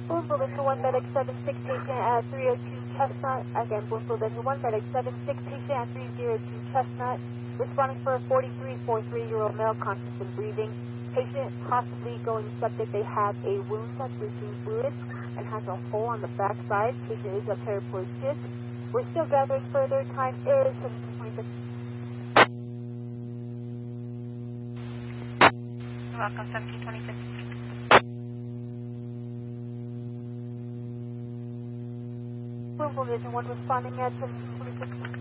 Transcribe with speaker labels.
Speaker 1: Bloomfield Division 1 Medic 76 patient at 302 Chestnut. Again, Bloomfield Division 1 Medic 76 patient at 302 Chestnut. Responding for a 43-year-old male, conscious and breathing. Patient possibly going septic. They have a wound that's losing fluids and has a hole on the back side. Patient is a paraplegic. We're still gathering further. Time is 17:26.
Speaker 2: Welcome, 1726.
Speaker 1: Bloomfield Division 1 responding at 17:26.